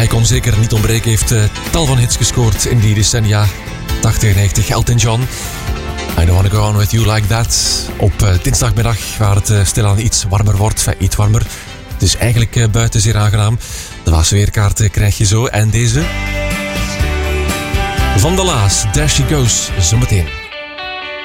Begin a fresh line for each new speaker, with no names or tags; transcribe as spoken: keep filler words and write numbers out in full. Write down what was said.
Hij kon zeker niet ontbreken, heeft uh, tal van hits gescoord in die decennia tachtig, negentig. Elton John, I Don't Wanna Go On With You Like That. Op uh, dinsdagmiddag, waar het uh, stilaan iets warmer wordt, enfin, iets warmer. Het is eigenlijk uh, buiten zeer aangenaam. De laatste weerkaart uh, krijg je zo. En deze van de Laas, There She Goes, zometeen.